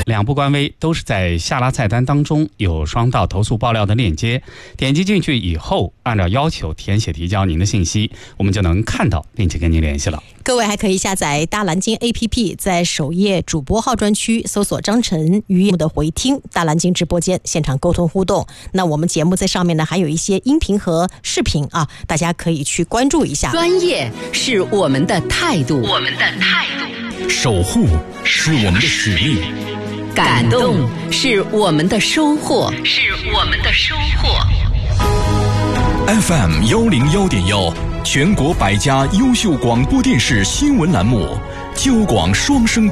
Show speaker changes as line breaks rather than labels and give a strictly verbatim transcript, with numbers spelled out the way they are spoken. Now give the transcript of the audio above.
两部官微都是在下拉菜单当中有双道投诉爆料的链接，点击进去以后，按照要求填写提交您的信息，我们就能看到并且跟您联系了。
各位还可以下载大蓝鲸 A P P， 在首页主播号专区搜索张晨于的回听大蓝鲸直播间，现场沟通互动。那我们节目在上面呢，还有一些音频和视频啊，大家可以去关注一下。
专业是我们的态度，我们的态度；
守护是我们的使命；
感动是我们的收获，是我们的收获。
F M 幺零幺点幺，全国百家优秀广播电视新闻栏目，交广双声道。